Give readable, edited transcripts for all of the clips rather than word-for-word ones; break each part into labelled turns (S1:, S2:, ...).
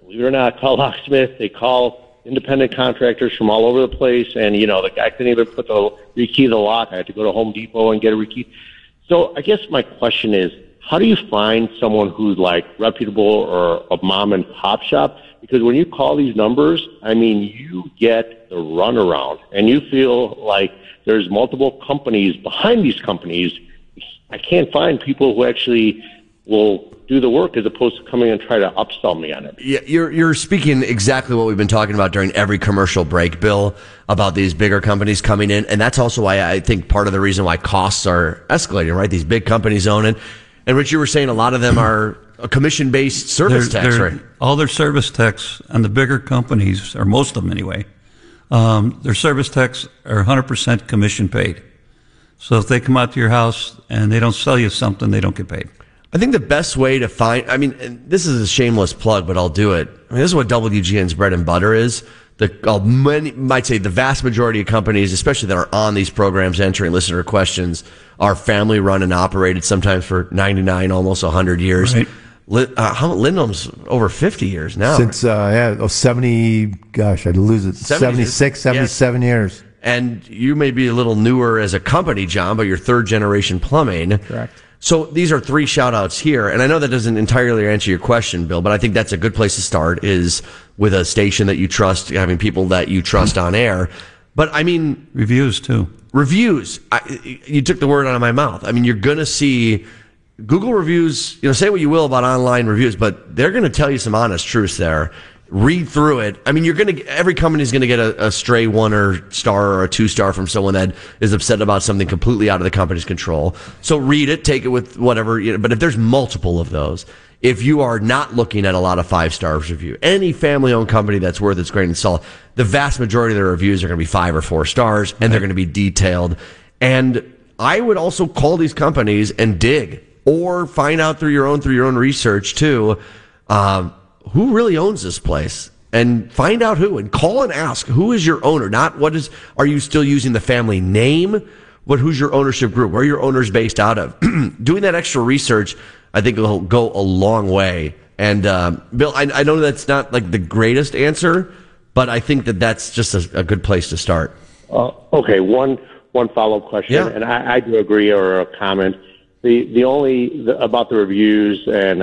S1: believe it or not, call locksmith. They call independent contractors from all over the place, and the guy couldn't even rekey the lock. I had to go to Home Depot and get a rekey. So I guess my question is, how do you find someone who's like reputable or a mom and pop shop? Because when you call these numbers, I mean, you get the runaround, and you feel like there's multiple companies behind these companies. I can't find people who actually will do the work as opposed to coming and try to upsell me on it.
S2: Yeah, you're speaking exactly what we've been talking about during every commercial break, Bill, about these bigger companies coming in. And that's also why I think part of the reason why costs are escalating, right? These big companies own it. And Rich, you were saying a lot of them are a commission-based service tax, right?
S3: All their service tax on the bigger companies, or most of them anyway, their service tax are 100% commission paid. So if they come out to your house and they don't sell you something, they don't get paid.
S2: I think the best way to find, I mean, and this is a shameless plug, but I'll do it. I mean, this is what WGN's bread and butter is. Many might say the vast majority of companies, especially that are on these programs answering listener questions, are family run and operated, sometimes for 99, almost 100 years.
S3: Right.
S2: Lindholm's over 50 years now.
S4: Since, 70, gosh, I'd lose it. 76, 77 years.
S2: And you may be a little newer as a company, John, but you're third generation plumbing.
S4: Correct.
S2: So these are 3 shout outs here. And I know that doesn't entirely answer your question, Bill, but I think that's a good place to start is with a station that you trust, having people that you trust on air. But I mean,
S3: reviews too.
S2: Reviews. You took the word out of my mouth. I mean, you're going to see Google reviews, say what you will about online reviews, but they're going to tell you some honest truths there. Read through it. I mean, every company's going to get a stray 1 star or a 2-star from someone that is upset about something completely out of the company's control. So read it, take it with whatever, but if there's multiple of those, if you are not looking at a lot of 5-star review, any family-owned company that's worth its grain of salt, the vast majority of their reviews are going to be 5 or 4 stars, and they're going to be detailed. And I would also call these companies and dig, or find out through your own research too, who really owns this place, and find out who, and call and ask, who is your owner? Not are you still using the family name? Who's your ownership group? Where are your owners based out of? Doing that extra research, I think will go a long way. And, Bill, I know that's not like the greatest answer, but I think that's just a good place to start.
S1: Okay. One follow-up question.
S2: Yeah.
S1: And I do agree, or a comment. The only about the reviews, and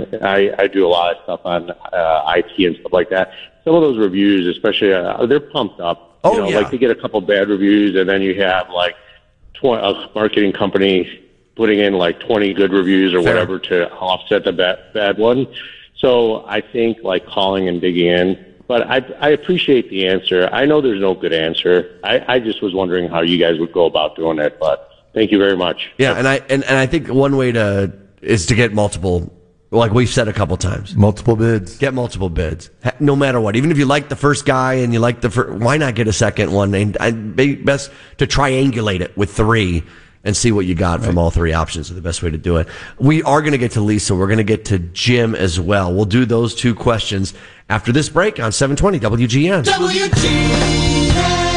S1: I do a lot of stuff on IT and stuff like that. Some of those reviews, especially, they're pumped up.
S2: Oh, yeah.
S1: Like they get a couple bad reviews, and then you have like a marketing company putting in like 20 good reviews or whatever to offset the bad one. So I think like calling and digging in. But I appreciate the answer. I know there's no good answer. I just was wondering how you guys would go about doing it, but. Thank you very much.
S2: Yeah, and I think one way is to get multiple, like we've said a couple times.
S4: Multiple bids.
S2: Get multiple bids. No matter what. Even if you like the first guy and you like why not get a second one? And best to triangulate it with 3 and see what you got from all 3 options are the best way to do it. We are going to get to Lisa. We're going to get to Jim as well. We'll do those 2 questions after this break on 720 WGN.
S5: WGN.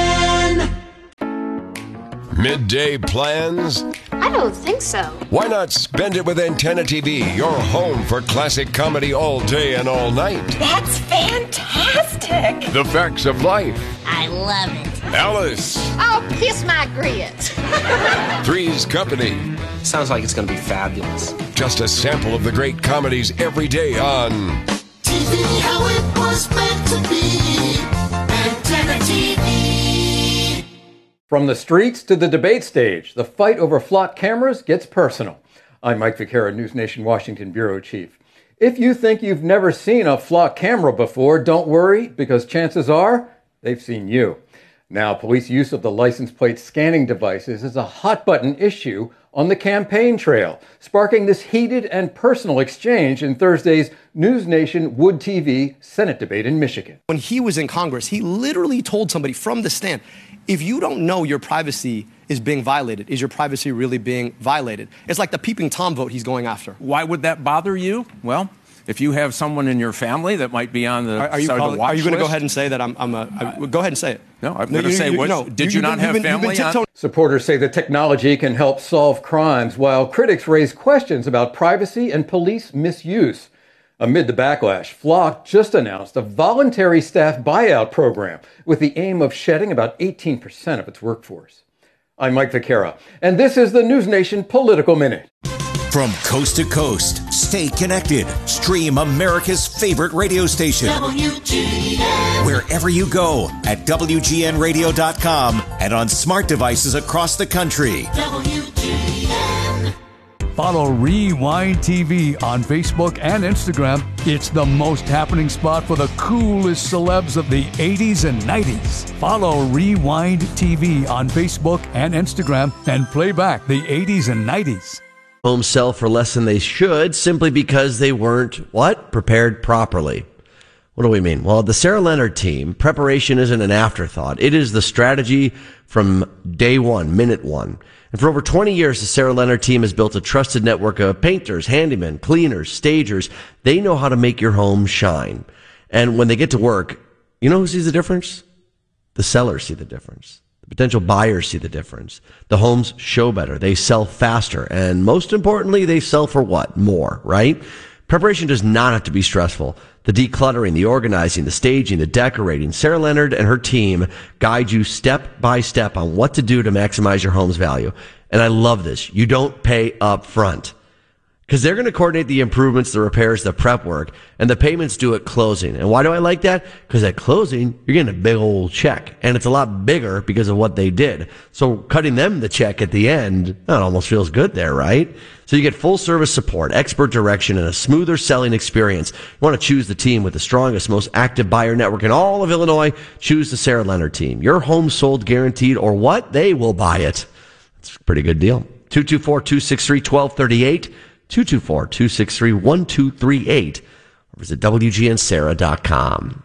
S6: Midday plans?
S7: I don't think so.
S6: Why not spend it with Antenna TV, your home for classic comedy all day and all night?
S5: That's fantastic.
S6: The Facts of Life.
S7: I love it.
S6: Alice.
S7: Oh, kiss my grits.
S6: Three's Company.
S8: Sounds like it's going to be fabulous.
S6: Just a sample of the great comedies every day on
S5: TV, how it was meant to be. Antenna TV.
S9: From the streets to the debate stage, the fight over flock cameras gets personal. I'm Mike Vaquera, News Nation Washington Bureau Chief. If you think you've never seen a flock camera before, don't worry, because chances are they've seen you. Now, police use of the license plate scanning devices is a hot-button issue on the campaign trail, sparking this heated and personal exchange in Thursday's News Nation Wood TV Senate debate in Michigan.
S8: When he was in Congress, he literally told somebody from the stand, if you don't know your privacy is being violated, is your privacy really being violated? It's like the peeping Tom vote he's going after.
S10: Why would that bother you? Well, if you have someone in your family that might be on the
S8: Are you going to go ahead and say that go ahead and say it?
S10: No, I'm going to say, did you not have family on?
S9: Supporters say the technology can help solve crimes, while critics raise questions about privacy and police misuse. Amid the backlash, Flock just announced a voluntary staff buyout program with the aim of shedding about 18% of its workforce. I'm Mike Vaquera, and this is the News Nation Political Minute.
S11: From coast to coast, stay connected. Stream America's favorite radio station. WGN. Wherever you go at WGNradio.com and on smart devices across the country. WGN.
S12: Follow Rewind TV on Facebook and Instagram. It's the most happening spot for the coolest celebs of the 80s and 90s. Follow Rewind TV on Facebook and Instagram and play back the 80s and 90s.
S2: Homes sell for less than they should simply because they weren't, prepared properly. What do we mean? Well, the Sarah Leonard team, preparation isn't an afterthought. It is the strategy from day one, minute one. And for over 20 years, the Sarah Leonard team has built a trusted network of painters, handymen, cleaners, stagers. They know how to make your home shine. And when they get to work, you know who sees the difference? The sellers see the difference. Potential buyers see the difference. The homes show better. They sell faster. And most importantly, they sell for what? More, right? Preparation does not have to be stressful. The decluttering, the organizing, the staging, the decorating. Sarah Leonard and her team guide you step by step on what to do to maximize your home's value. And I love this. You don't pay up front. Because they're going to coordinate the improvements, the repairs, the prep work, and the payments due at closing. And why do I like that? Because at closing, you're getting a big old check. And it's a lot bigger because of what they did. So cutting them the check at the end, that almost feels good there, right? So you get full service support, expert direction, and a smoother selling experience. You want to choose the team with the strongest, most active buyer network in all of Illinois. Choose the Sarah Leonard team. Your home sold guaranteed, or what? They will buy it. That's a pretty good deal. 224-263-1238. 224-263-1238 or visit WGNSarah.com.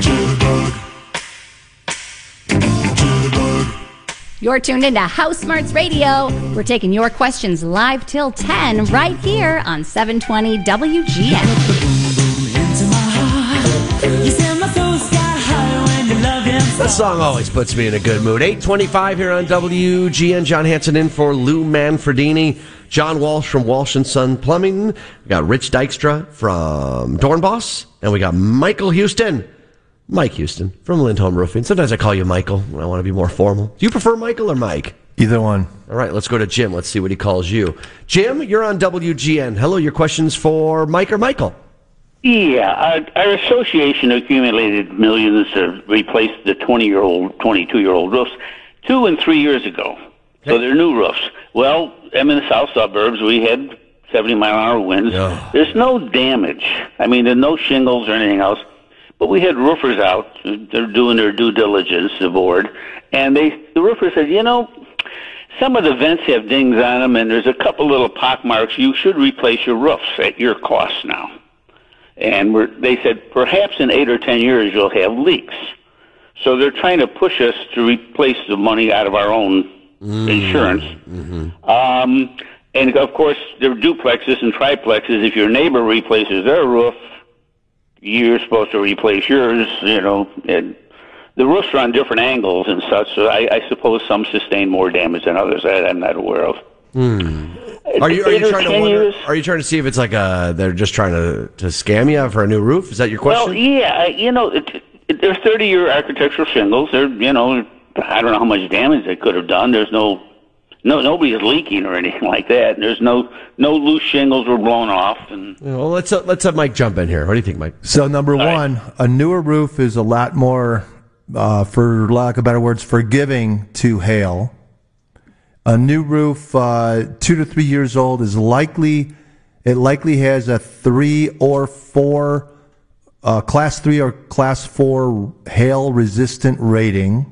S13: You're tuned into House Smarts Radio. We're taking your questions live till 10 right here on 720 WGN.
S2: That song always puts me in a good mood. 8:25 here on WGN. John Hanson in for Lou Manfredini. John Walsh from Walsh & Son Plumbing. We got Rich Dykstra from Dornboss. And we got Michael Houston. Mike Houston from Lindholm Roofing. Sometimes I call you Michael when I want to be more formal. Do you prefer Michael or Mike?
S4: Either one.
S2: All right, let's go to Jim. Let's see what he calls you. Jim, you're on WGN. Hello, your questions for Mike or Michael?
S14: Yeah, our association accumulated millions to replace the 20-year-old, 22-year-old roofs 2 and 3 years ago. So they're new roofs. Well, I'm in the south suburbs. We had 70-mile-an-hour winds. Oh. There's no damage. I mean, there's no shingles or anything else. But we had roofers out. They're doing their due diligence, the board. And the roofer said, you know, some of the vents have dings on them, and there's a couple little pock marks. You should replace your roofs at your cost now. And they said, perhaps in 8 or 10 years you'll have leaks. So they're trying to push us to replace the money out of our own insurance. Mm-hmm. And, of course, there are duplexes and triplexes. If your neighbor replaces their roof, you're supposed to replace yours, you know. And the roofs are on different angles and such, so I suppose some sustain more damage than others. I'm not aware of.
S2: Are you trying to wonder, are you trying to see if it's like they're just trying to scam you for a new roof? Is that your question?
S14: Well, yeah, you know, they're 30-year architectural shingles. They're, you know, I don't know how much damage they could have done. There's nobody's leaking or anything like that. There's no loose shingles were blown off. And
S2: well, let's have Mike jump in here. What do you think, Mike?
S4: So number one, a newer roof is a lot more, for lack of better words, forgiving to hail. A new roof, 2 to 3 years old, is likely has a 3 or 4, class 3 or class 4 hail resistant rating.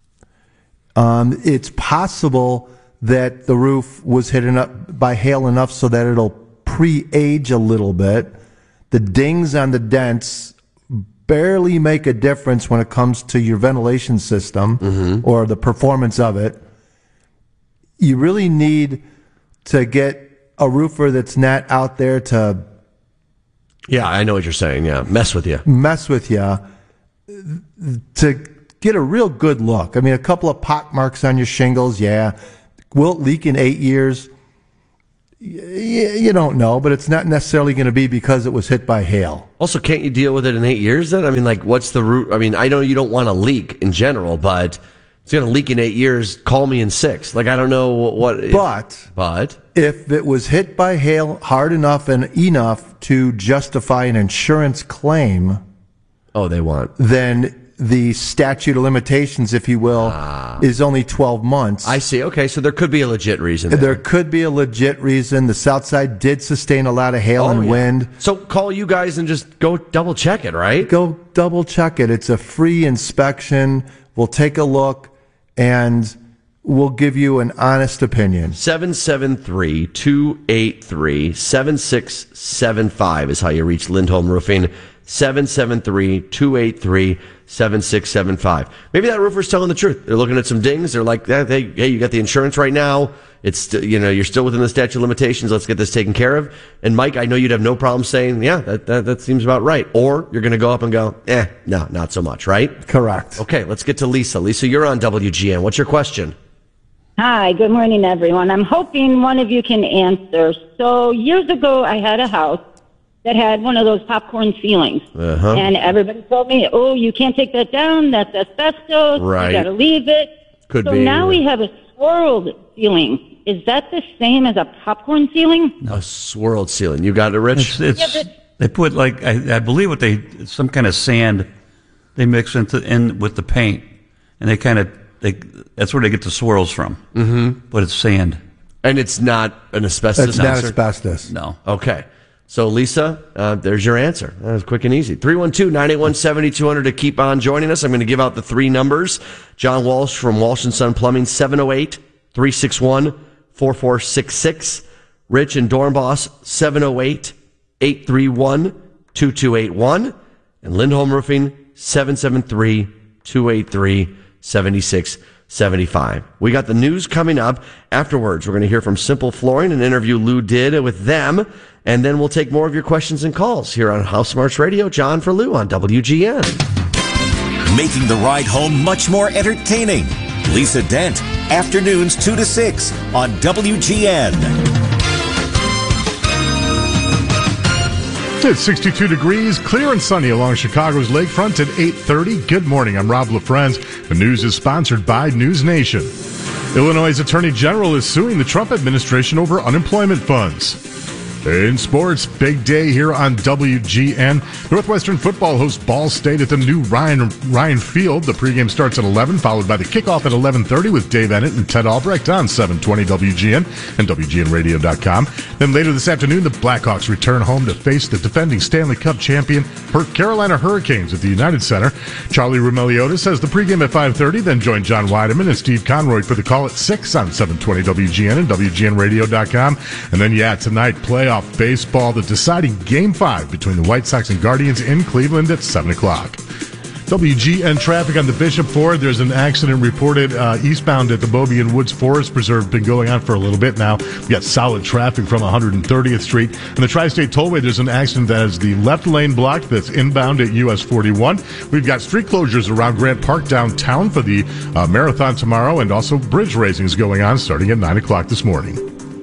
S4: It's possible that the roof was hit up by hail enough so that it'll pre-age a little bit. The dings on the dents barely make a difference when it comes to your ventilation system or the performance of it. You really need to get a roofer that's not out there to...
S2: Yeah, I know what you're saying. Yeah, mess with you
S4: to get a real good look. I mean, a couple of pock marks on your shingles, yeah. Will it leak in 8 years? You don't know, but it's not necessarily going to be because it was hit by hail.
S2: Also, can't you deal with it in 8 years then? I mean, like, what's the root? I mean, I know you don't want to leak in general, but it's going to leak in 8 years. Call me in 6. Like, I don't know what. But
S4: if it was hit by hail hard enough and enough to justify an insurance claim, then the statute of limitations, if you will, is only 12 months.
S2: I see. Okay, so there could be a legit reason.
S4: There could be a legit reason. The South Side did sustain a lot of hail and wind.
S2: So call you guys and just go double check it, right?
S4: Go double check it. It's a free inspection. We'll take a look and we'll give you an honest opinion.
S2: 773-283-7675 is how you reach Lindholm Roofing. 773-283-7675. Maybe that roofer's telling the truth. They're looking at some dings. They're like, hey, you got the insurance right now. It's, you're still within the statute of limitations. Let's get this taken care of. And Mike, I know you'd have no problem saying, yeah, that seems about right. Or you're going to go up and go, no, not so much, right?
S4: Correct.
S2: Okay, let's get to Lisa. Lisa, you're on WGN. What's your question?
S15: Hi, good morning, everyone. I'm hoping one of you can answer. So years ago, I had a house that had one of those popcorn ceilings. And everybody told me, oh, you can't take that down. That's asbestos.
S2: Right.
S15: You got to leave it.
S2: Could
S15: so
S2: be.
S15: Now we have a swirled ceiling. Is that the same as a popcorn ceiling?
S2: A swirled ceiling. You got it, Rich?
S3: They put like, I believe some kind of sand they mix in with the paint. And that's where they get the swirls from.
S2: Mm-hmm.
S3: But it's sand.
S2: And it's not an asbestos
S4: It's not
S2: answer?
S4: asbestos.
S3: No.
S2: Okay. So, Lisa, there's your answer. That was quick and easy. 312-981-7200 to keep on joining us. I'm going to give out the three numbers. John Walsh from Walsh & Son Plumbing, 708-361-4466. Rich and Dornbos, 708-831-2281. And Lindholm Roofing, 773-283-7675. We got the news coming up. Afterwards, we're going to hear from Simple Flooring, an interview Lou did with them. And then we'll take more of your questions and calls here on House Smarts Radio. John for Lou on WGN.
S11: Making the ride home much more entertaining. Lisa Dent, afternoons 2 to 6 on WGN.
S16: It's 62 degrees, clear and sunny along Chicago's lakefront at 8:30. Good morning. I'm Rob LaFrenz. The news is sponsored by News Nation. Illinois' Attorney General is suing the Trump administration over unemployment funds. In sports, big day here on WGN. Northwestern football hosts Ball State at the new Ryan Field. The pregame starts at 11, followed by the kickoff at 11:30 with Dave Ennett and Ted Albrecht on 720 WGN and WGNradio.com. Then later this afternoon, the Blackhawks return home to face the defending Stanley Cup champion Carolina Hurricanes at the United Center. Charlie Roumeliotis has the pregame at 5:30, then join John Weideman and Steve Conroy for the call at 6 on 720 WGN and WGNradio.com. And then, tonight, playoff baseball, the deciding Game 5 between the White Sox and Guardians in Cleveland at 7 o'clock. WGN traffic on the Bishop Ford. There's an accident reported eastbound at the Bobby and Woods Forest Preserve. Been going on for a little bit now. We've got solid traffic from 130th Street. And the Tri-State Tollway, there's an accident that has the left lane blocked that's inbound at US 41. We've got street closures around Grant Park downtown for the marathon tomorrow, and also bridge raisings going on starting at 9 o'clock this morning.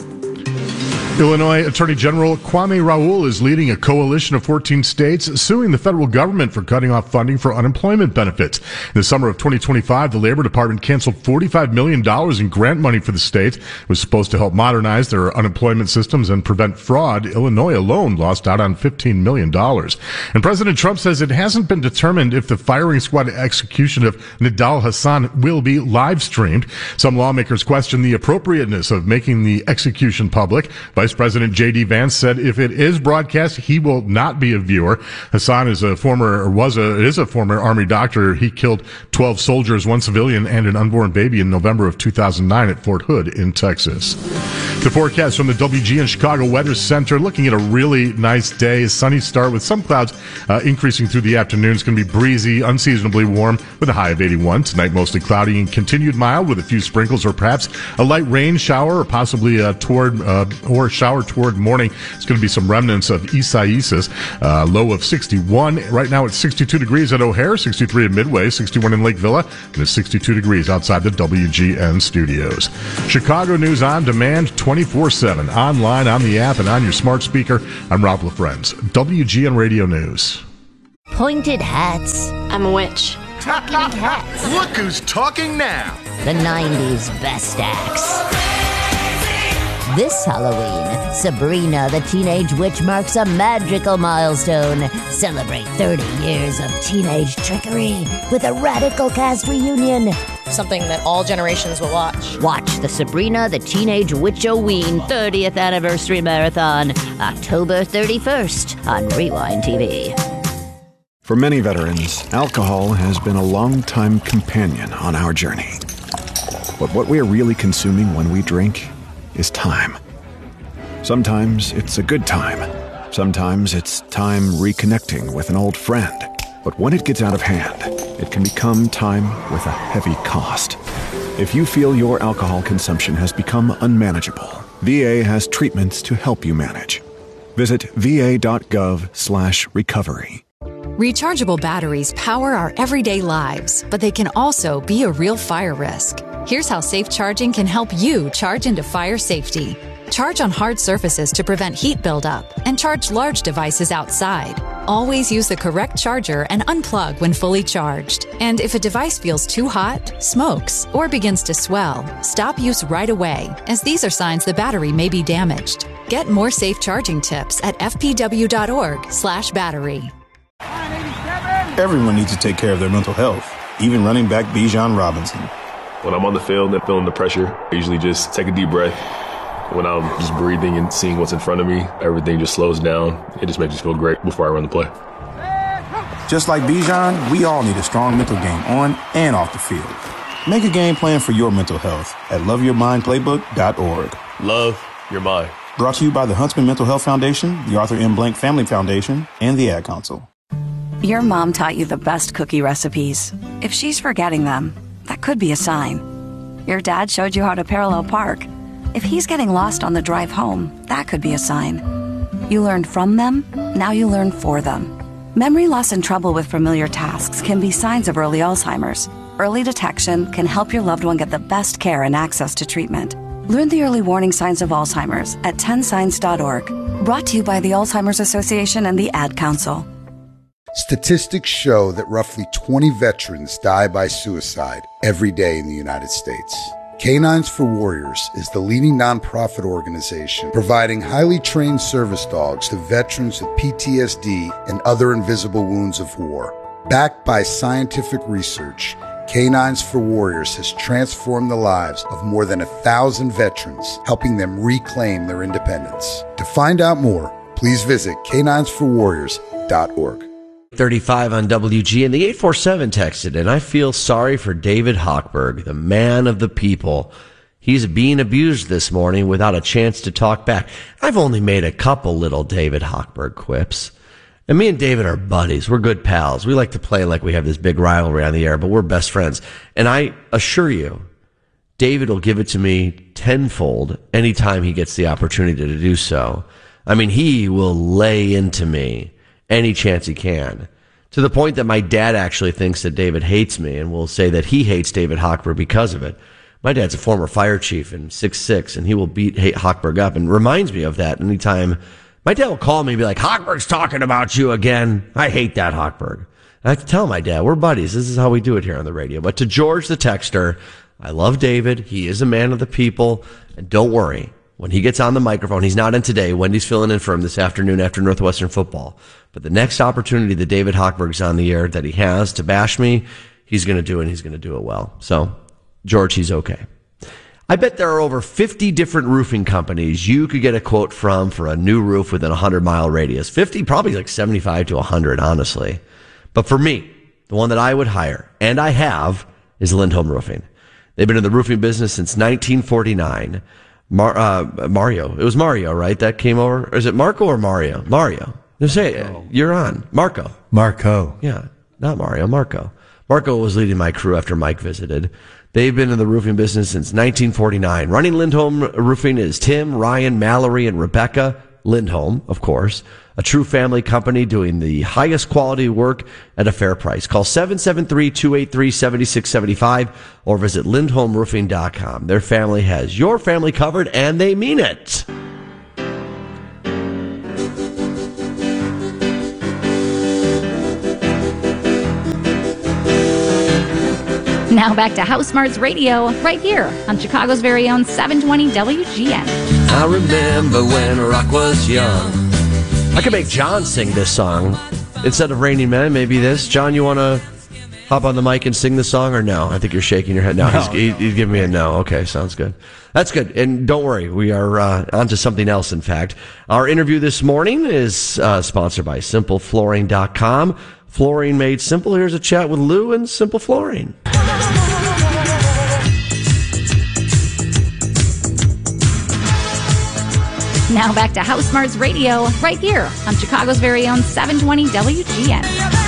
S16: Illinois Attorney General Kwame Raoul is leading a coalition of 14 states suing the federal government for cutting off funding for unemployment benefits. In the summer of 2025, the Labor Department canceled $45 million in grant money for the state. It was supposed to help modernize their unemployment systems and prevent fraud. Illinois alone lost out on $15 million. And President Trump says it hasn't been determined if the firing squad execution of Nidal Hassan will be live streamed. Some lawmakers question the appropriateness of making the execution public. Vice President J.D. Vance said if it is broadcast, he will not be a viewer. Hassan is a former Army doctor. He killed 12 soldiers, 1 civilian, and an unborn baby in November of 2009 at Fort Hood in Texas. The forecast from the WGN Chicago Weather Center, looking at a really nice day. A sunny start with some clouds increasing through the afternoon. It's going to be breezy, unseasonably warm with a high of 81. Tonight, mostly cloudy and continued mild with a few sprinkles or perhaps a light rain shower or possibly or shower toward morning. It's going to be some remnants of Isaias. Low of 61. Right now it's 62 degrees at O'Hare, 63 at Midway, 61 in Lake Villa, and it's 62 degrees outside the WGN studios. Chicago News on demand 24/7, online, on the app, and on your smart speaker. I'm Rob LaFrenz, WGN Radio News.
S17: Pointed hats.
S7: I'm a witch.
S17: Talking hats.
S18: Look who's talking now.
S17: The 90s best acts. This Halloween, Sabrina the Teenage Witch marks a magical milestone. Celebrate 30 years of teenage trickery with a radical cast reunion.
S19: Something that all generations will watch.
S17: Watch the Sabrina the Teenage Witch-O-Ween 30th Anniversary Marathon, October 31st on Rewind TV.
S20: For many veterans, alcohol has been a long-time companion on our journey. But what we are really consuming when we drink is time. Sometimes it's a good time. Sometimes it's time reconnecting with an old friend. But when it gets out of hand, it can become time with a heavy cost. If you feel your alcohol consumption has become unmanageable, VA has treatments to help you manage. Visit va.gov/recovery.
S21: Rechargeable batteries power our everyday lives, but they can also be a real fire risk. Here's how safe charging can help you charge into fire safety. Charge on hard surfaces to prevent heat buildup, and charge large devices outside. Always use the correct charger and unplug when fully charged. And if a device feels too hot, smokes, or begins to swell, stop use right away, as these are signs the battery may be damaged. Get more safe charging tips at fpw.org/battery.
S22: Everyone needs to take care of their mental health, even running back Bijan Robinson.
S23: When I'm on the field and feeling the pressure, I usually just take a deep breath. When I'm just breathing and seeing what's in front of me, everything just slows down. It just makes me feel great before I run the play.
S22: Just like Bijan, we all need a strong mental game on and off the field. Make a game plan for your mental health at loveyourmindplaybook.org.
S23: Love your mind.
S22: Brought to you by the Huntsman Mental Health Foundation, the Arthur M. Blank Family Foundation, and the Ad Council.
S24: Your mom taught you the best cookie recipes. If she's forgetting them, that could be a sign. Your dad showed you how to parallel park. If he's getting lost on the drive home, that could be a sign. You learned from them, now you learn for them. Memory loss and trouble with familiar tasks can be signs of early Alzheimer's. Early detection can help your loved one get the best care and access to treatment. Learn the early warning signs of Alzheimer's at 10signs.org. Brought to you by the Alzheimer's Association and the Ad Council.
S25: Statistics show that roughly 20 veterans die by suicide every day in the United States. Canines for Warriors is the leading nonprofit organization providing highly trained service dogs to veterans with PTSD and other invisible wounds of war. Backed by scientific research, Canines for Warriors has transformed the lives of more than 1,000 veterans, helping them reclaim their independence. To find out more, please visit caninesforwarriors.org.
S2: 35 on WG, and the 847 texted, and I feel sorry for David Hochberg, the man of the people. He's being abused this morning without a chance to talk back. I've only made a couple little David Hochberg quips. And me and David are buddies. We're good pals. We like to play like we have this big rivalry on the air, but we're best friends. And I assure you, David will give it to me tenfold anytime he gets the opportunity to do so. I mean, he will lay into me any chance he can, to the point that my dad actually thinks that David hates me and will say that he hates David Hochberg because of it. My dad's a former fire chief and 6'6", and he will hate Hochberg up, and reminds me of that anytime. My dad will call me and be like, Hochberg's talking about you again. I hate that Hochberg. And I have to tell my dad, we're buddies. This is how we do it here on the radio. But to George the texter, I love David. He is a man of the people. And don't worry, when he gets on the microphone, he's not in today. Wendy's filling in for him this afternoon after Northwestern football. But the next opportunity that David Hochberg's on the air that he has to bash me, he's going to do it, and he's going to do it well. So, George, he's okay. I bet there are over 50 different roofing companies you could get a quote from for a new roof within a 100-mile radius. 50, probably like 75 to 100, honestly. But for me, the one that I would hire, and I have, is Lindholm Roofing. They've been in the roofing business since 1949. Mario. It was Mario, right? That came over. Or is it Marco or Mario? Mario. No, say it. You're on. Marco.
S4: Marco.
S2: Yeah. Not Mario. Marco. Marco was leading my crew after Mike visited. They've been in the roofing business since 1949. Running Lindholm Roofing is Tim, Ryan, Mallory, and Rebecca Lindholm, of course. A true family company doing the highest quality work at a fair price. Call 773-283-7675 or visit lindholmroofing.com. Their family has your family covered, and they mean it.
S13: Now back to House Smarts Radio, right here on Chicago's very own 720 WGN.
S2: I remember when rock was young. I could make John sing this song instead of Raining Men. Maybe this. John, you want to hop on the mic and sing the song, or no? I think you're shaking your head. No, he's giving me a no. Okay, sounds good. That's good. And don't worry, we are on to something else, in fact. Our interview this morning is sponsored by SimpleFlooring.com. Flooring made simple. Here's a chat with Lou and Simple Flooring.
S13: Now back to House Smarts Radio, right here on Chicago's very own 720 WGN.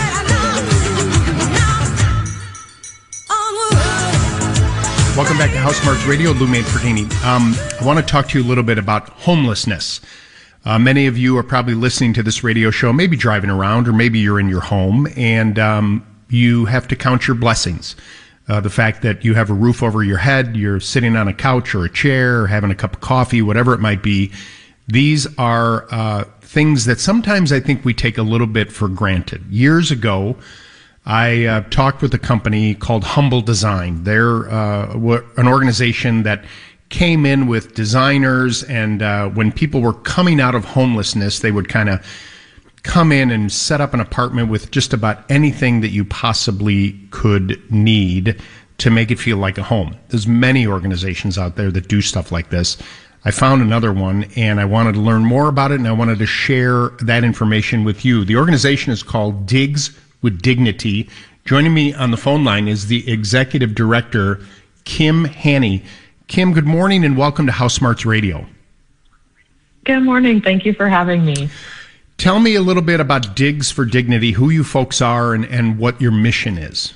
S1: Welcome back to House Smarts Radio. Lou Manfredini. I want to talk to you a little bit about homelessness. Many of you are probably listening to this radio show, maybe driving around, or maybe you're in your home, and you have to count your blessings. The fact that you have a roof over your head, you're sitting on a couch or a chair, or having a cup of coffee, whatever it might be. These are things that sometimes I think we take a little bit for granted. Years ago, I talked with a company called Humble Design. They're an organization that came in with designers, and when people were coming out of homelessness, they would kind of come in and set up an apartment with just about anything that you possibly could need to make it feel like a home. There's many organizations out there that do stuff like this. I found another one, and I wanted to learn more about it, and I wanted to share that information with you. The organization is called Digs with Dignity. Joining me on the phone line is the executive director, Kim Haney. Kim, good morning, and welcome to House Smarts Radio.
S5: Good morning. Thank you for having me.
S1: Tell me a little bit about Digs for Dignity, who you folks are, and what your mission is.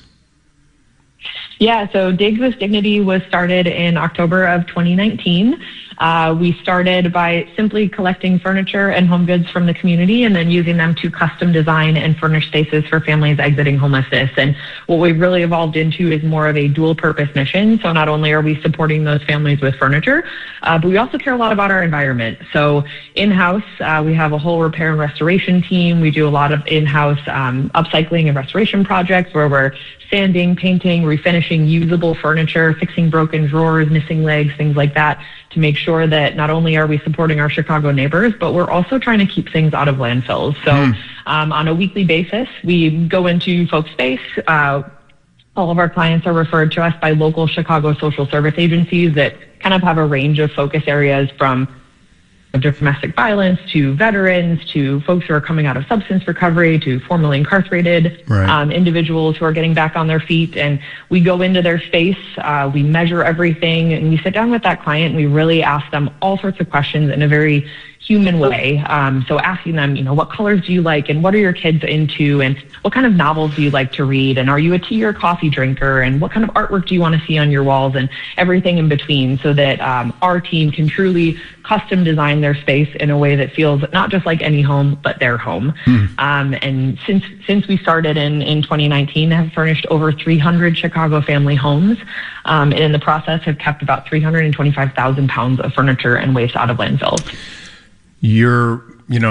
S5: Yeah, so Digs with Dignity was started in October of 2019. We started by simply collecting furniture and home goods from the community and then using them to custom design and furnish spaces for families exiting homelessness. And what we've really evolved into is more of a dual purpose mission. So not only are we supporting those families with furniture, but we also care a lot about our environment. So in-house, we have a whole repair and restoration team. We do a lot of in-house upcycling and restoration projects where we're sanding, painting, refinishing usable furniture, fixing broken drawers, missing legs, things like that, to make sure that not only are we supporting our Chicago neighbors, but we're also trying to keep things out of landfills. So on a weekly basis, we go into folks' space. All of our clients are referred to us by local Chicago social service agencies that kind of have a range of focus areas, from domestic violence to veterans to folks who are coming out of substance recovery to formerly incarcerated individuals who are getting back on their feet. And we go into their space, we measure everything, and we sit down with that client and we really ask them all sorts of questions in a very human way. So asking them, what colors do you like, and what are your kids into, and what kind of novels do you like to read, and are you a tea or coffee drinker, and what kind of artwork do you want to see on your walls, and everything in between, so that our team can truly custom design their space in a way that feels not just like any home, but their home. And since we started in 2019, have furnished over 300 Chicago family homes, and in the process have kept about 325,000 pounds of furniture and waste out of landfills.
S1: Your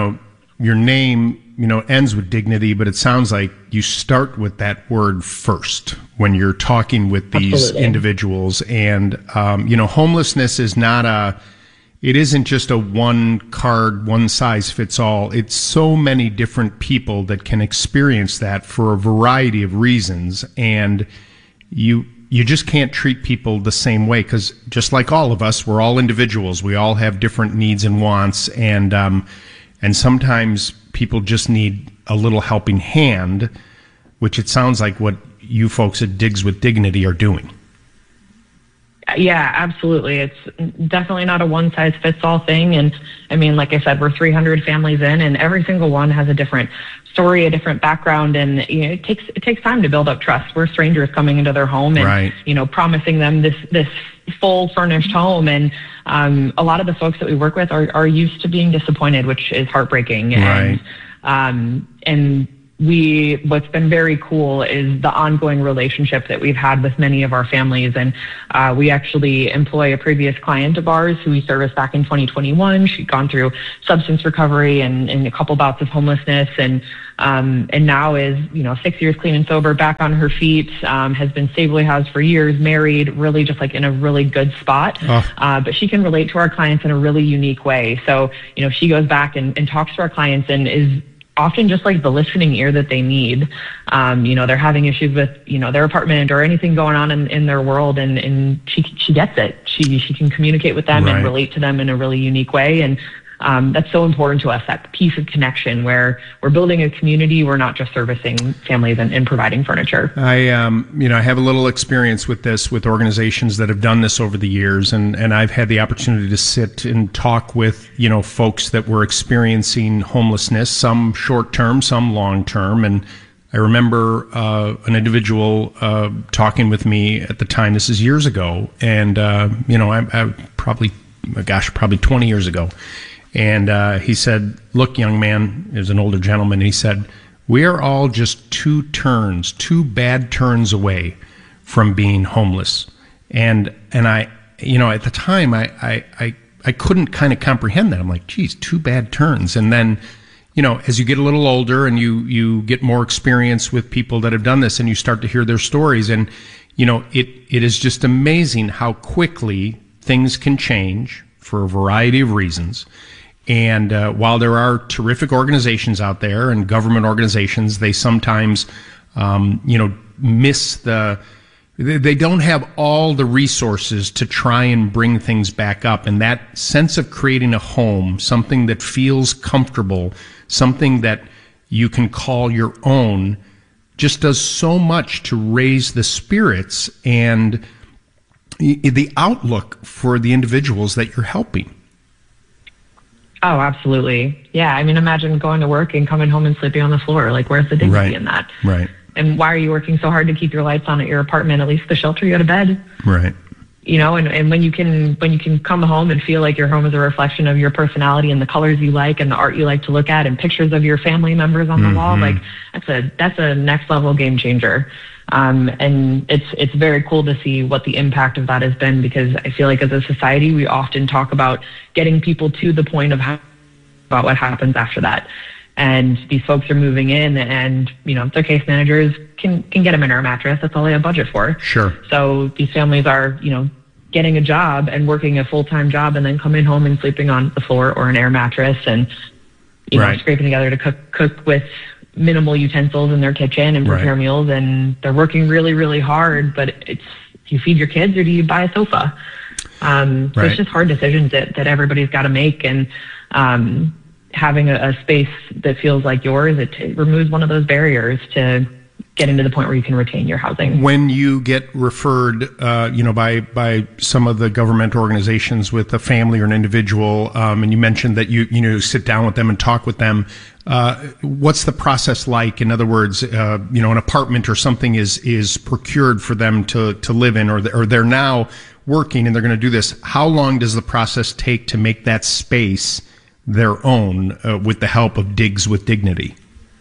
S1: name, ends with dignity, but it sounds like you start with that word first when you're talking with these individuals. And, homelessness is it isn't just a one size fits all. It's so many different people that can experience that for a variety of reasons. And you just can't treat people the same way, because just like all of us, we're all individuals. We all have different needs and wants, and sometimes people just need a little helping hand, which it sounds like what you folks at Digs with Dignity are doing.
S5: Yeah, absolutely. It's definitely not a one-size-fits-all thing. And I mean, like I said, we're 300 families in, and every single one has a different story, a different background, and it takes time to build up trust. We're strangers coming into their home and promising them this full furnished home, and a lot of the folks that we work with are used to being disappointed, which is heartbreaking.
S1: Right.
S5: And what's been very cool is the ongoing relationship that we've had with many of our families. And we actually employ a previous client of ours who we serviced back in 2021. She'd gone through substance recovery and a couple bouts of homelessness, and now is 6 years clean and sober, back on her feet, has been stably housed for years, married, really just like in a really good spot. But she can relate to our clients in a really unique way. So she goes back and talks to our clients and is often just like the listening ear that they need. They're having issues with, their apartment or anything going on in their world, and she gets it. She can communicate with them and relate to them in a really unique way. And that's so important to us, that piece of connection where we're building a community. We're not just servicing families and providing furniture.
S1: I have a little experience with this, with organizations that have done this over the years, and I've had the opportunity to sit and talk with, folks that were experiencing homelessness, some short-term, some long-term. And I remember an individual talking with me at the time, this is years ago, and, I probably 20 years ago. And he said, "Look, young man," is an older gentleman, and he said, "We are all just two bad turns away from being homeless." And I, at the time, I couldn't kind of comprehend that. I'm like, geez, 2 bad turns. And then, as you get a little older and you get more experience with people that have done this, and you start to hear their stories, and, it is just amazing how quickly things can change for a variety of reasons. And while there are terrific organizations out there and government organizations, they sometimes, miss they don't have all the resources to try and bring things back up. And that sense of creating a home, something that feels comfortable, something that you can call your own, just does so much to raise the spirits and the outlook for the individuals that you're helping.
S5: Oh, absolutely. Yeah. I mean, imagine going to work and coming home and sleeping on the floor. Like, where's the dignity in that?
S1: Right.
S5: And why are you working so hard to keep your lights on at your apartment? At least the shelter you go to bed.
S1: Right.
S5: And when you can come home and feel like your home is a reflection of your personality and the colors you like and the art you like to look at and pictures of your family members on the wall, like that's a next level game changer. And it's very cool to see what the impact of that has been, because I feel like as a society, we often talk about getting people to the point of about what happens after that. And these folks are moving in, and, their case managers can get them an air mattress. That's all they have budget for.
S1: Sure.
S5: So these families are, getting a job and working a full-time job and then coming home and sleeping on the floor or an air mattress and, scraping together to cook with minimal utensils in their kitchen and prepare meals. And they're working really, really hard, but do you feed your kids or do you buy a sofa? So it's just hard decisions that everybody's got to make. And having a space that feels like yours, it removes one of those barriers to getting to the point where you can retain your housing.
S1: When you get referred, by some of the government organizations with a family or an individual, and you mentioned that you sit down with them and talk with them, what's the process like? In other words, an apartment or something is procured for them to live in, or they're now working and they're going to do this. How long does the process take to make that space their own with the help of Digs with Dignity?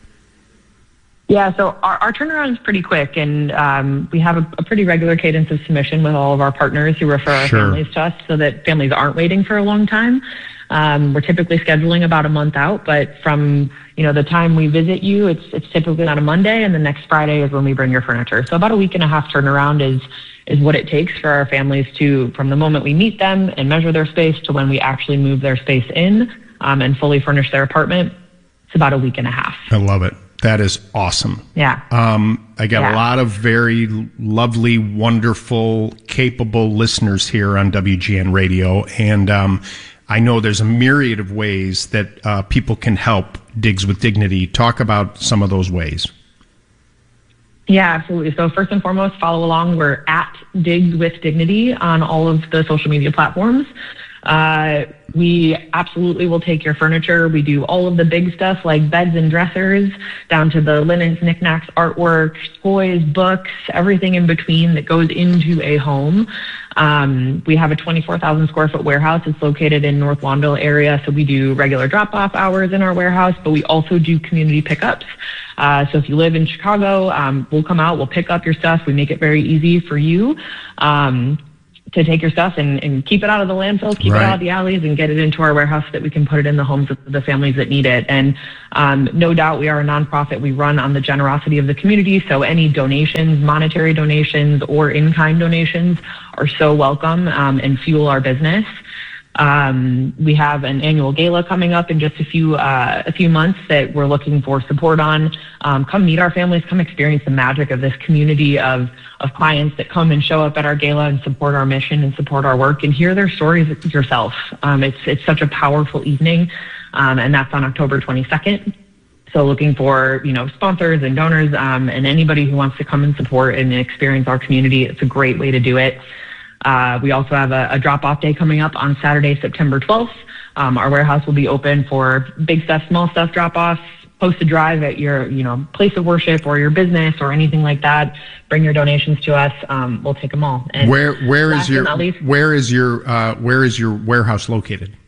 S5: Yeah, so our turnaround is pretty quick, and we have a pretty regular cadence of submission with all of our partners who refer our families to us, so that families aren't waiting for a long time. We're typically scheduling about a month out, but from the time we visit you, it's typically on a Monday, and the next Friday is when we bring your furniture. So about a week and a half turnaround is what it takes for our families to, from the moment we meet them and measure their space to when we actually move their space in and fully furnish their apartment. It's about a week and a half.
S1: I love it. That is awesome.
S5: Yeah.
S1: I got a lot of very lovely, wonderful, capable listeners here on WGN Radio. And I know there's a myriad of ways that people can help Digs with Dignity. Talk about some of those ways.
S5: Yeah, absolutely. So first and foremost, follow along. We're at Digs with Dignity on all of the social media platforms. We absolutely will take your furniture. We do all of the big stuff like beds and dressers, down to the linens, knickknacks, artwork, toys, books, everything in between that goes into a home. We have a 24,000 square foot warehouse. It's located in North Lawnville area. So we do regular drop-off hours in our warehouse, but we also do community pickups. So if you live in Chicago, we'll come out, we'll pick up your stuff. We make it very easy for you to take your stuff and keep it out of the landfills, keep it out of the alleys, and get it into our warehouse so that we can put it in the homes of the families that need it. And no doubt we are a nonprofit. We run on the generosity of the community. So any donations, monetary donations or in-kind donations are so welcome and fuel our business. We have an annual gala coming up in just a few months that we're looking for support on. Come meet our families, come experience the magic of this community of clients that come and show up at our gala and support our mission and support our work and hear their stories yourself. It's such a powerful evening, and that's on October 22nd. So looking for, sponsors and donors and anybody who wants to come and support and experience our community. It's a great way to do it. We also have a drop-off day coming up on Saturday, September 12th. Our warehouse will be open for big stuff, small stuff drop-offs. Post a drive at your, place of worship or your business or anything like that. Bring your donations to us. We'll take them all. And
S1: where is your warehouse located?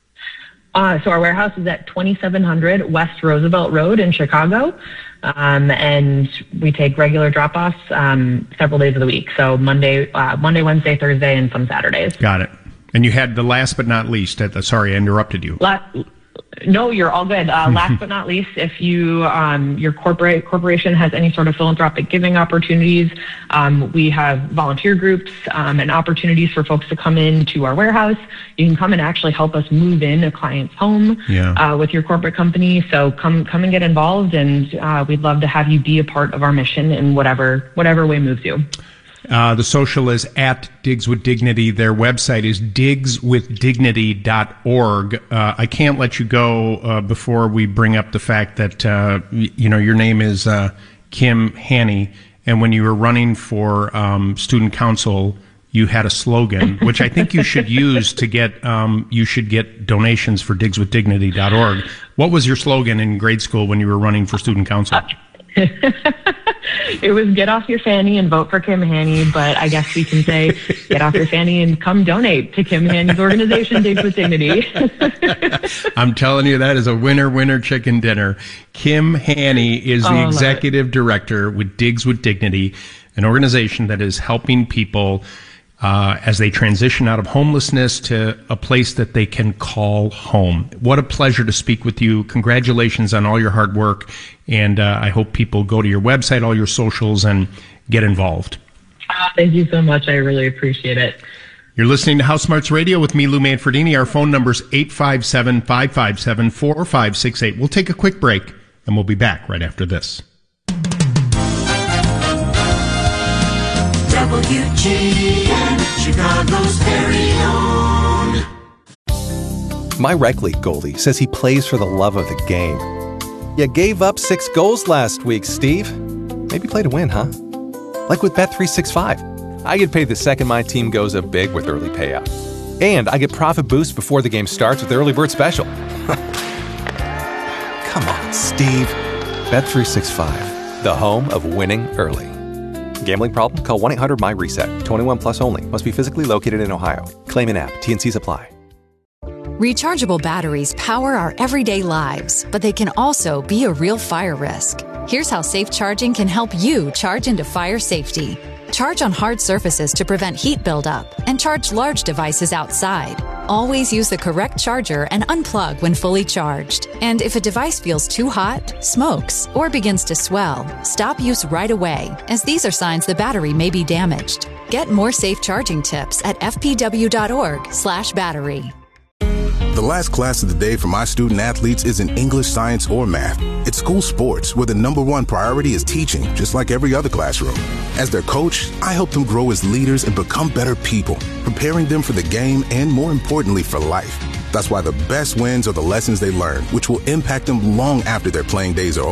S5: So our warehouse is at 2700 West Roosevelt Road in Chicago. And we take regular drop-offs several days of the week. So Monday, Wednesday, Thursday, and some Saturdays.
S1: Got it. And you had the last but not least. Sorry, I interrupted you.
S5: No, you're all good. Last but not least, if you your corporation has any sort of philanthropic giving opportunities, we have volunteer groups and opportunities for folks to come into our warehouse. You can come and actually help us move in a client's home with your corporate company. So come and get involved, and we'd love to have you be a part of our mission in whatever way moves you.
S1: The social is at Digs with Dignity. Their website is digswithdignity.org. I can't let you go before we bring up the fact that your name is Kim Haney, and when you were running for student council, you had a slogan, which I think you should use to get donations for digswithdignity.org. What was your slogan in grade school when you were running for student council?
S5: It was get off your fanny and vote for Kim Haney, but I guess we can say get off your fanny and come donate to Kim Haney's organization, Digs with Dignity.
S1: I'm telling you, that is a winner chicken dinner. Kim Haney is the executive director with Digs with Dignity, an organization that is helping people as they transition out of homelessness to a place that they can call home. What a pleasure to speak with you. Congratulations on all your hard work. And I hope people go to your website, all your socials, and get involved.
S5: Thank you so much. I really appreciate it.
S1: You're listening to House Smarts Radio with me, Lou Manfredini. Our phone number is 857-557-4568. We'll take a quick break, and we'll be back right after this.
S6: WGN, Chicago's very own.
S8: My rec league goalie says he plays for the love of the game. You gave up 6 goals last week, Steve. Maybe play to win, huh? Like with Bet365. I get paid the second my team goes up big with early payout. And I get profit boost before the game starts with Early Bird Special. Come on, Steve. Bet365, the home of winning early. Gambling problem? Call 1-800-MY-RESET. 21 plus only. Must be physically located in Ohio. Claim in app. T&Cs apply.
S21: Rechargeable batteries power our everyday lives, but they can also be a real fire risk. Here's how safe charging can help you charge into fire safety. Charge on hard surfaces to prevent heat buildup, and charge large devices outside. Always use the correct charger and unplug when fully charged. And if a device feels too hot, smokes, or begins to swell, stop use right away, as these are signs the battery may be damaged. Get more safe charging tips at fpw.org/battery.
S22: The last class of the day for my student athletes isn't English, science, or math. It's school sports, where the #1 priority is teaching, just like every other classroom. As their coach, I help them grow as leaders and become better people, preparing them for the game and, more importantly, for life. That's why the best wins are the lessons they learn, which will impact them long after their playing days are over.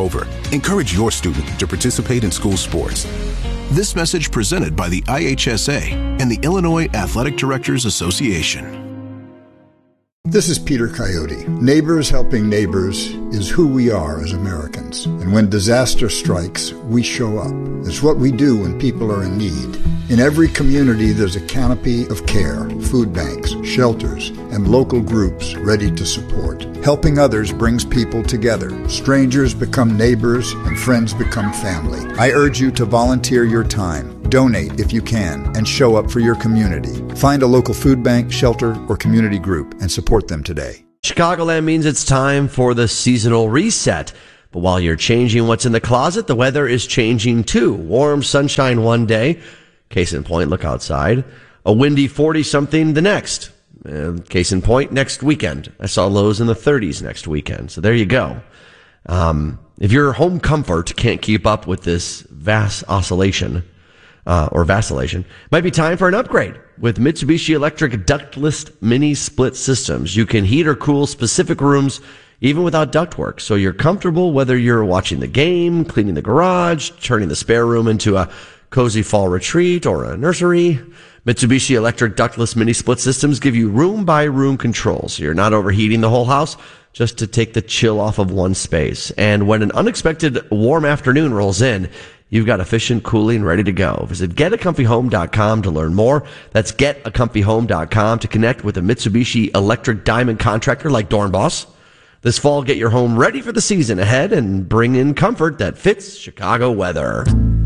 S22: Encourage your student to participate in school sports. This message presented by the IHSA and the Illinois Athletic Directors Association.
S9: This is Peter Coyote. Neighbors helping neighbors is who we are as Americans. And when disaster strikes, we show up. It's what we do when people are in need. In every community, there's a canopy of care, food banks, shelters, and local groups ready to support. Helping others brings people together. Strangers become neighbors, and friends become family. I urge you to volunteer your time. Donate if you can, and show up for your community. Find a local food bank, shelter, or community group and support them today.
S2: Chicagoland means it's time for the seasonal reset. But while you're changing what's in the closet, the weather is changing too. Warm sunshine one day. Case in point, look outside. A windy 40-something the next. Case in point, next weekend. I saw lows in the 30s next weekend. So there you go. If your home comfort can't keep up with this vast oscillation, or vacillation, might be time for an upgrade. With Mitsubishi Electric ductless mini split systems, you can heat or cool specific rooms even without ductwork. So you're comfortable whether you're watching the game, cleaning the garage, turning the spare room into a cozy fall retreat or a nursery. Mitsubishi Electric ductless mini split systems give you room by room control. So you're not overheating the whole house just to take the chill off of one space. And when an unexpected warm afternoon rolls in, you've got efficient cooling ready to go. Visit getacomfyhome.com to learn more. That's getacomfyhome.com to connect with a Mitsubishi Electric Diamond contractor like Dornbos. This fall, get your home ready for the season ahead and bring in comfort that fits Chicago weather.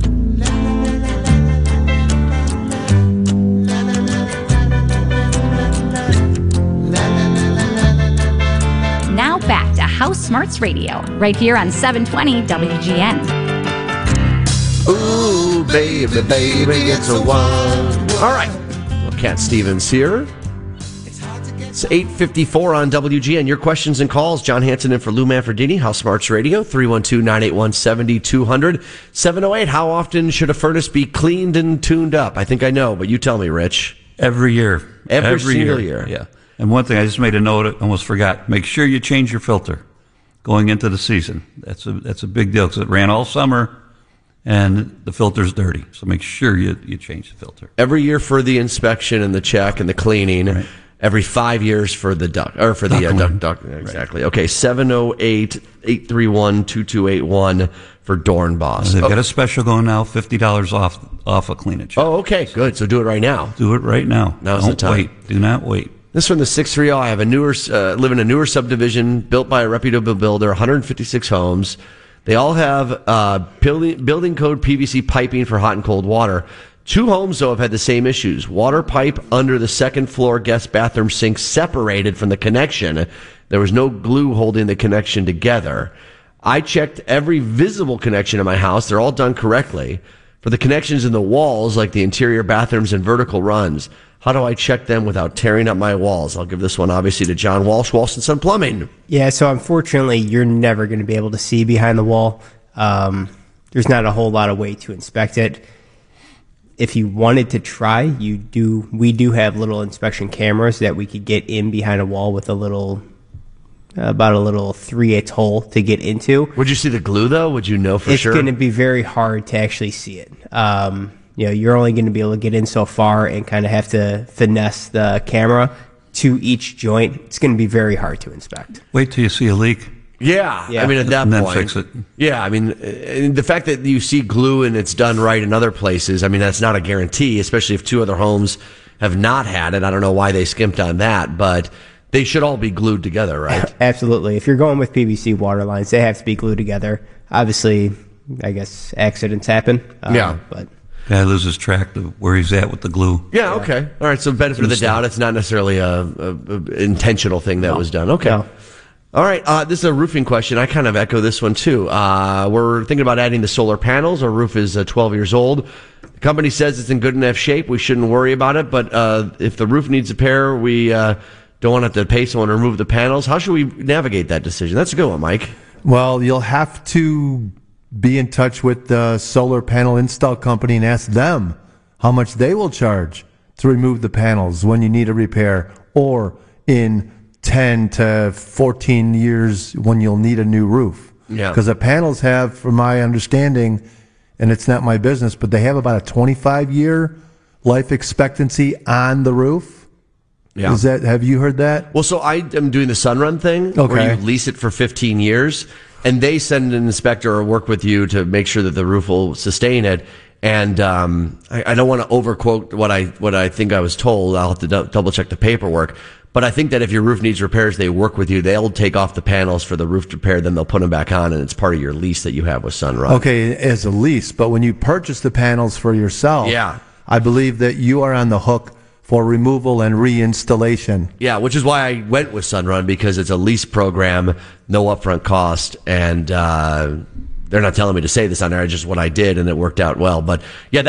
S13: Now back to House Smarts Radio, right here on 720 WGN.
S2: Ooh, baby, baby, it's a one. All right. Well, Cat Stevens here. It's 8:54 on WGN. Your questions and calls. John Hanson in for Lou Manfredini, House Smarts Radio, 312-981-7200. 708, how often should a furnace be cleaned and tuned up? I think I know, but you tell me, Rich.
S3: Every year.
S2: Every single year.
S3: Yeah. And one thing I just made a note, I almost forgot. Make sure you change your filter going into the season. That's a big deal because it ran all summer. And the filter's dirty, so make sure you change the filter.
S2: Every year for the inspection and the check and the cleaning. Right. Every 5 years for the duct, or for the duct. Exactly. Right. Okay, 708-831-2281 for Dornbos.
S3: They've got a special going now, $50 off a clean and check.
S2: Oh, okay, good. So do it right now.
S3: Do it right now.
S2: Now's the time.
S3: Wait. Do not wait.
S2: This from the 630. I have a live in a newer subdivision built by a reputable builder, 156 homes. They all have building code PVC piping for hot and cold water. 2 homes, though, have had the same issues. Water pipe under the second floor guest bathroom sink separated from the connection. There was no glue holding the connection together. I checked every visible connection in my house. They're all done correctly. For the connections in the walls, like the interior bathrooms and vertical runs, how do I check them without tearing up my walls? I'll give this one, obviously, to John Walsh, Walsh & Son Plumbing.
S10: Yeah, so unfortunately, you're never going to be able to see behind the wall. There's not a whole lot of way to inspect it. If you wanted to try, we do have little inspection cameras that we could get in behind a wall with about a little 3/8 hole to get into.
S2: Would you see the glue, though? Would you know for sure?
S10: It's going to be very hard to actually see it. You're only going to be able to get in so far and kind of have to finesse the camera to each joint. It's going to be very hard to inspect.
S3: Wait till you see a leak.
S2: Yeah. I mean, at that
S3: and
S2: point.
S3: then fix it.
S2: Yeah, I mean, the fact that you see glue and it's done right in other places, I mean, that's not a guarantee, especially if 2 other homes have not had it. I don't know why they skimped on that, but they should all be glued together, right?
S10: Absolutely. If you're going with PVC water lines, they have to be glued together. Obviously, I guess accidents happen. But
S3: guy loses track of where he's at with the glue.
S2: Yeah, okay. All right, so benefit of the doubt. It's not necessarily a intentional thing that was done. Okay.
S10: No.
S2: All right, this is a roofing question. I kind of echo this one, too. We're thinking about adding the solar panels. Our roof is 12 years old. The company says it's in good enough shape. We shouldn't worry about it. But if the roof needs repair, we don't want to have to pay someone to remove the panels. How should we navigate that decision? That's a good one, Mike.
S4: Well, you'll have to be in touch with the solar panel install company and ask them how much they will charge to remove the panels when you need a repair, or in 10 to 14 years when you'll need a new roof.
S2: Yeah.
S4: Because the panels have, from my understanding, and it's not my business, but they have about a 25-year life expectancy on the roof.
S2: Yeah.
S4: Have you heard that?
S2: Well, so I am doing the Sunrun thing,
S4: Okay.
S2: where you lease it for 15 years, and they send an inspector or work with you to make sure that the roof will sustain it. And I don't want to overquote what I think I was told. I'll have to double check the paperwork. But I think that if your roof needs repairs, they work with you. They'll take off the panels for the roof repair, then they'll put them back on, and it's part of your lease that you have with Sunrun.
S4: Okay, as a lease. But when you purchase the panels for yourself,
S2: Yeah.
S4: I believe that you are on the hook for removal and reinstallation.
S2: Yeah, which is why I went with Sunrun, because it's a lease program, no upfront cost, and they're not telling me to say this on air, just what I did, and it worked out well. But yeah,